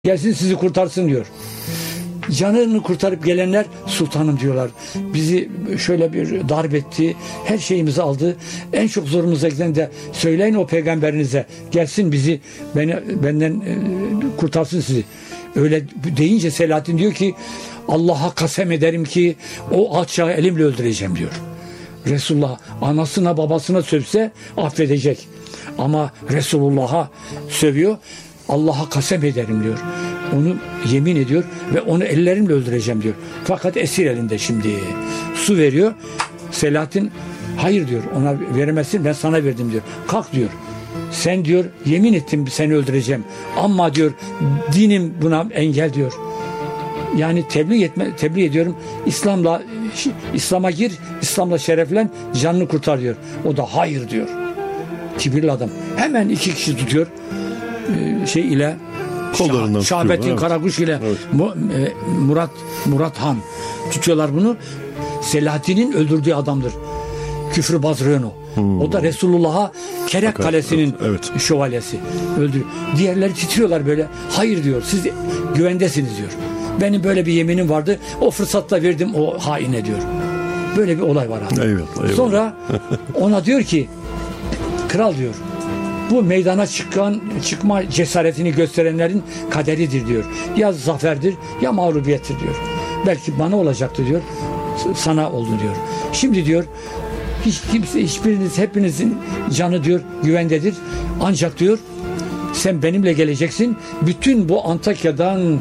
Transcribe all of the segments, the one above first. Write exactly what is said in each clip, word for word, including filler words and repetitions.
Gelsin sizi kurtarsın diyor. Canını kurtarıp gelenler sultanım diyorlar. Bizi şöyle bir darp etti. Her şeyimizi aldı. En çok zorumuza giden de söyleyin o peygamberinize. Gelsin bizi beni benden e, kurtarsın sizi. Öyle deyince Selahaddin diyor ki Allah'a kasem ederim ki o alçağı elimle öldüreceğim diyor. Resulullah anasına babasına sövse affedecek. Ama Resulullah'a sövüyor. Allah'a kasem ederim diyor. Onu yemin ediyor ve onu ellerimle öldüreceğim diyor. Fakat esir elinde şimdi. Su veriyor. Selahaddin hayır diyor. Ona veremezsin, ben sana verdim diyor. Kalk diyor. Sen diyor yemin ettim seni öldüreceğim. Ama diyor dinim buna engel diyor. Yani tebliğ etme, tebliğ ediyorum. İslam'la İslam'a gir, İslam'la şereflen, canını kurtar diyor. O da hayır diyor. Kibirli adam. Hemen iki kişi tutuyor. Şey ile kollarından Şahbettin evet. Karakuş ile evet. Murat Murat Han tutuyorlar bunu. Selahaddin'in öldürdüğü adamdır. Küfrübaz Renault. Hmm. O da Resulullah'a Kerek Fakat, Kalesi'nin evet, evet. şövalyesi. Öldürüyor. Diğerleri titriyorlar böyle. Hayır diyor. Siz güvendesiniz diyor. Benim böyle bir yeminim vardı. O fırsatta verdim o haine diyor. Böyle bir olay var abi. Eyvallah, eyvallah. Sonra ona diyor ki kral diyor. Bu meydana çıkan çıkma cesaretini gösterenlerin kaderidir diyor. Ya zaferdir ya mağlubiyettir diyor. Belki bana olacaktı diyor. Sana oldu diyor. Şimdi diyor hiç kimse hiçbiriniz hepinizin canı diyor güvendedir. Ancak diyor sen benimle geleceksin. Bütün bu Antakya'dan e,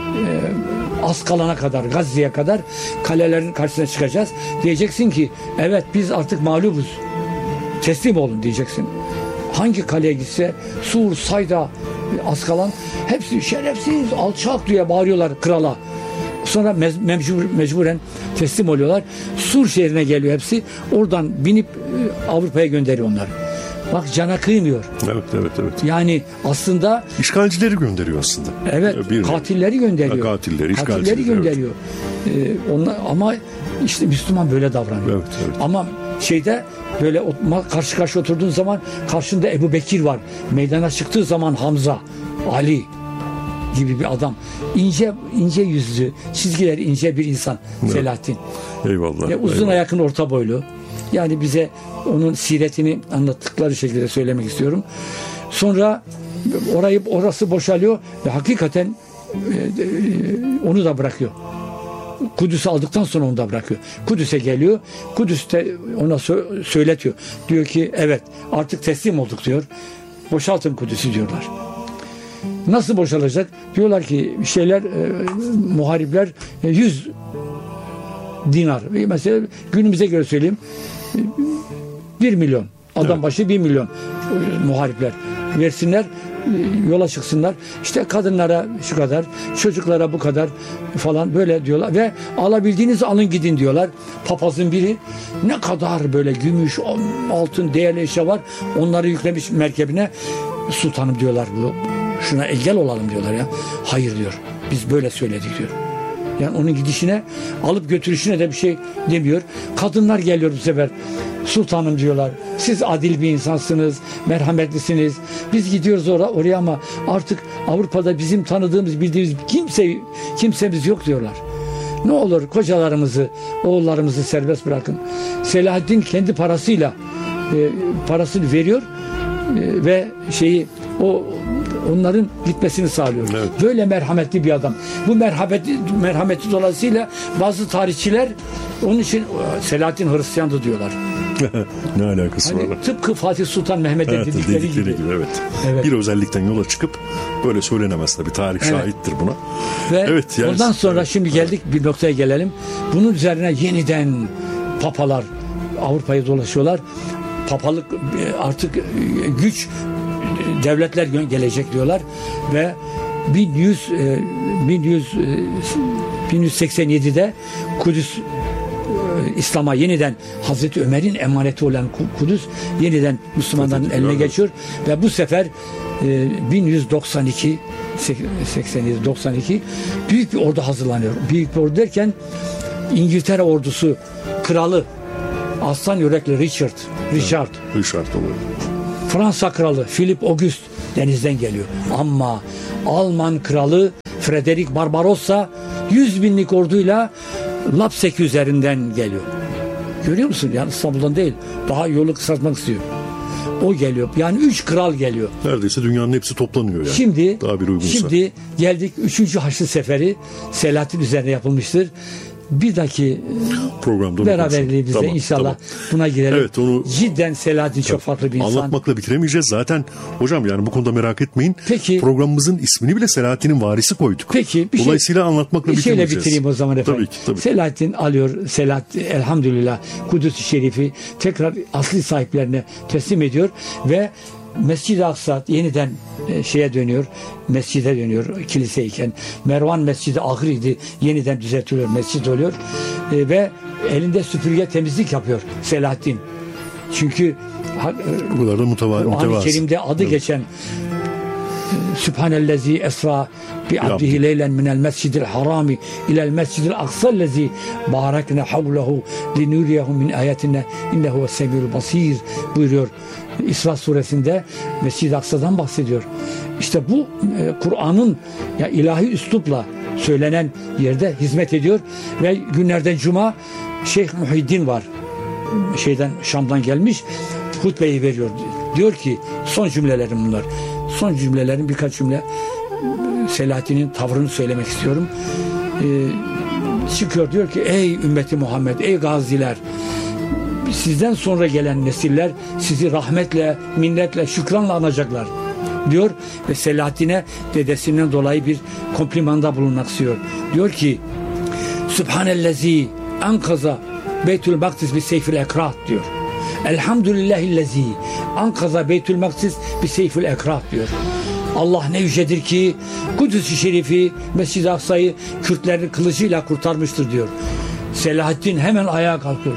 Askalon'a kadar, Gazze'ye kadar kalelerin karşısına çıkacağız. Diyeceksin ki evet biz artık mağlubuz. Teslim olun diyeceksin. Hangi kaleye gitse Sur, Sayda, Askalon hepsi şerefsiz, alçak diye bağırıyorlar krala. Sonra mecbur, mecburen teslim oluyorlar. Sur şehrine geliyor hepsi. Oradan binip Avrupa'ya gönderiyor onları. Bak cana kıymıyor. Evet, evet, evet. Yani aslında işgalcileri gönderiyor aslında. Evet, bir katilleri gönderiyor. Ha, katilleri, katilleri gönderiyor. Evet. Ee, onlar, ama işte Müslüman böyle davranıyor. Evet, evet. Ama şeyde böyle karşı karşı oturduğun zaman karşında Ebu Bekir var. Meydana çıktığı zaman Hamza, Ali gibi bir adam. İnce ince yüzlü, çizgileri ince bir insan evet. Selahaddin. Eyvallah. Ve uzuna eyvallah. yakın orta boylu. Yani bize onun siretini anlattıkları şekilde söylemek istiyorum. Sonra orayı orası boşalıyor ve hakikaten e, e, onu da bırakıyor. Kudüs'ü aldıktan sonra onu da bırakıyor. Kudüs'e geliyor. Kudüs'te ona sö- söyletiyor. Diyor ki evet artık teslim olduk diyor. Boşaltın Kudüs'ü diyorlar. Nasıl boşalacak? Diyorlar ki şeyler e, muharipler e, yüz dinar. Mesela günümüze göre söyleyeyim bir milyon. Adam evet. başı bir milyon e, muharipler versinler. Yola çıksınlar. İşte kadınlara şu kadar, çocuklara bu kadar falan böyle diyorlar ve alabildiğinizi alın gidin diyorlar. Papazın biri ne kadar böyle gümüş, altın, değerli eşya var. Onları yüklemiş merkebine. Sultanım diyorlar bu. Şuna engel olalım diyorlar ya. Hayır diyor. Biz böyle söyledik diyor. Yani onun gidişine, alıp götürüşüne de bir şey demiyor. Kadınlar geliyor bu sefer. Sultanım diyorlar. Siz adil bir insansınız, merhametlisiniz. Biz gidiyoruz oraya, oraya ama artık Avrupa'da bizim tanıdığımız, bildiğimiz kimse kimsemiz yok diyorlar. Ne olur kocalarımızı, oğullarımızı serbest bırakın. Selahaddin kendi parasıyla e, parasını veriyor e, ve şeyi o onların gitmesini sağlıyor. Evet. Böyle merhametli bir adam. Bu merhameti, merhameti dolayısıyla bazı tarihçiler onun için Selahaddin Hristiyandı diyorlar. Ne alakası hani var? Tıpkı Fatih Sultan Mehmet'e evet, dedikleri, dedikleri gibi. gibi evet. evet. Bir özellikten yola çıkıp böyle söylenemez tabii. Tarih evet. şahittir buna. Ve evet, yani, ondan sonra evet. şimdi geldik bir noktaya gelelim. Bunun üzerine yeniden papalar Avrupa'yı dolaşıyorlar. Papalık artık güç devletler gelecek diyorlar ve bin yüz bin yüz bin yüz seksen yedi'de Kudüs İslam'a yeniden Hazreti Ömer'in emaneti olan Kudüs yeniden Müslümanların eline geçiyor ve bu sefer bin yüz doksan iki seksen yedi doksan iki büyük bir ordu hazırlanıyor. Büyük bir ordu derken İngiltere ordusu kralı aslan yürekli Richard Richard Richard olur. Fransa kralı Philip Auguste denizden geliyor. Ama Alman kralı Frederick Barbarossa yüz binlik orduyla Lapseki üzerinden geliyor. Görüyor musun? Yani İstanbul'dan değil. Daha yolu kısaltmak istiyor. O geliyor. Yani üç kral geliyor. Neredeyse dünyanın hepsi toplanıyor yani. Şimdi, daha bir uygunsa. Şimdi geldik üçüncü Haçlı Seferi Selahaddin üzerine yapılmıştır. Bir dahaki programda beraberliğimizde tamam, inşallah tamam. buna girelim. Evet, onu cidden Selahaddin çok farklı bir insan. Anlatmakla bitiremeyeceğiz. Zaten hocam yani bu konuda merak etmeyin. Peki, programımızın ismini bile Selahaddin'in varisi koyduk. Peki, bir Dolayısıyla şey, anlatmakla bitiremeyeceğiz. Şöyle bitireyim o zaman efendim. Tabii ki, tabii. Selahaddin alıyor. Selahaddin elhamdülillah Kudüs-i Şerif'i tekrar asli sahiplerine teslim ediyor ve Mescid-i Aksa yeniden şeye dönüyor, mescide dönüyor kiliseyken. Mervan Mescidi ahır idi, yeniden düzeltiliyor, mescid oluyor e, ve elinde süpürge temizlik yapıyor Selahaddin. Çünkü buralarda muteva- Kur'an-ı Kerim'de adı evet. geçen Sübhanellezi esra bi abdihi leylen minel mescidil harami ilel mescidil aksallezi barakne havlehu linuriyehu min ayetine innehu vessemiyul basir buyuruyor. İsra suresinde Mescid-i Aksa'dan bahsediyor. İşte bu e, Kur'an'ın ya ilahi üslupla söylenen yerde hizmet ediyor ve günlerden cuma Şeyh Muhyiddin var. Şeyden Şam'dan gelmiş. Hutbeyi veriyor. Diyor ki son cümlelerim bunlar. Son cümlelerin birkaç cümle Selahaddin'in tavrını söylemek istiyorum. Ee, çıkıyor diyor ki ey ümmeti Muhammed, ey gaziler, sizden sonra gelen nesiller sizi rahmetle, minnetle, şükranla anacaklar diyor ve Selahaddin'e dedesinden dolayı bir komplimanda bulunmak istiyor. Diyor ki Sübhanellezi ankaza Beytül Makdis bi seyfil ekrah diyor. Elhamdülillahillezi ankaza Beytül Makdis bi seyfil ekrah diyor. Allah ne yücedir ki Kudüs-i Şerif'i, Mescid-i Aksa'yı Kürtlerin kılıcıyla kurtarmıştır diyor. Selahaddin hemen ayağa kalkıyor.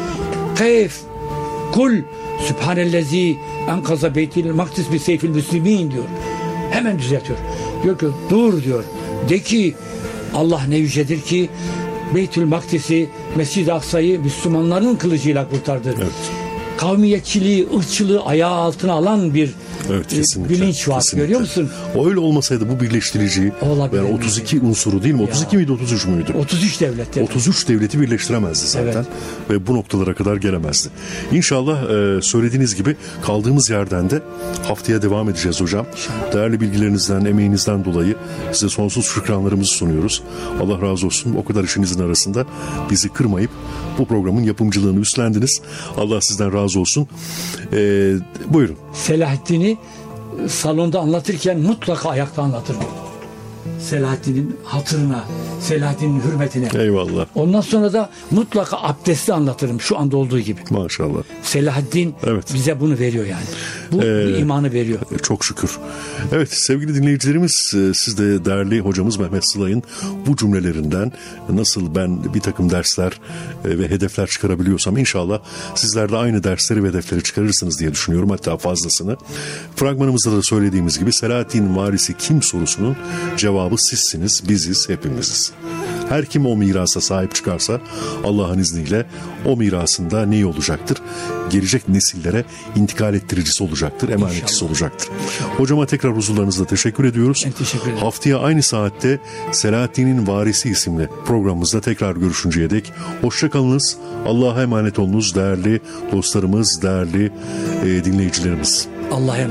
Keyf kul Sübhanellezi enkaza Beytül Makdis bi seyfil müslimin diyor. Hemen düzeltiyor. Diyor ki dur diyor. De ki Allah ne yücedir ki Beytül Makdis'i, Mescid-i Aksa'yı Müslümanların kılıcıyla kurtardı. Evet. Kavmiyetçiliği, ırkçılığı ayağı altına alan bir evet, kesinlikle, bilinç var. Kesinlikle. Görüyor musun? O öyle olmasaydı bu birleştirici yani otuz iki unsuru değil mi? otuz iki ya. Miydi otuz üç müydü? otuz üç devlet. otuz üç devleti birleştiremezdi zaten. Evet. Ve bu noktalara kadar gelemezdi. İnşallah e, söylediğiniz gibi kaldığımız yerden de haftaya devam edeceğiz hocam. İnşallah. Değerli bilgilerinizden, emeğinizden dolayı size sonsuz şükranlarımızı sunuyoruz. Allah razı olsun. O kadar işinizin arasında bizi kırmayıp bu programın yapımcılığını üstlendiniz. Allah sizden razı olsun. Ee, buyurun. Selahaddin'i salonda anlatırken mutlaka ayakta anlatır. Selahaddin'in hatırına, Selahaddin'in hürmetine. Eyvallah. Ondan sonra da mutlaka abdesti anlatırım şu anda olduğu gibi. Maşallah. Selahaddin evet. bize bunu veriyor yani. Bu ee, imanı veriyor. Çok şükür. Evet sevgili dinleyicilerimiz, siz de değerli hocamız Mehmet Sıla'nın bu cümlelerinden nasıl ben bir takım dersler ve hedefler çıkarabiliyorsam inşallah sizler de aynı dersleri ve hedefleri çıkarırsınız diye düşünüyorum, hatta fazlasını. Fragmanımızda da söylediğimiz gibi Selahaddin varisi kim sorusunun cevabı sizsiniz, biziz, hepimiziz. Her kim o mirasa sahip çıkarsa Allah'ın izniyle o mirasında ne olacaktır? Gelecek nesillere intikal ettiricisi olacaktır, emanetçisi İnşallah. olacaktır. İnşallah. Hocama tekrar huzurlarınızda teşekkür ediyoruz. Ben teşekkür ederim. Haftaya aynı saatte Selahaddin'in Varisi isimli programımızda tekrar görüşünceye dek hoşçakalınız. Allah'a emanet olunuz değerli dostlarımız, değerli e, dinleyicilerimiz. Allah'a emanet.